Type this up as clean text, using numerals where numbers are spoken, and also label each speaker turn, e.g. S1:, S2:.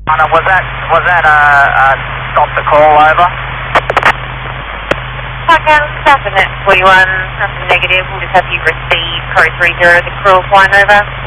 S1: Was that stop the call over?
S2: Okay, stopping at 41, nothing negative. We'll just have you receive code 30, the crew flying over.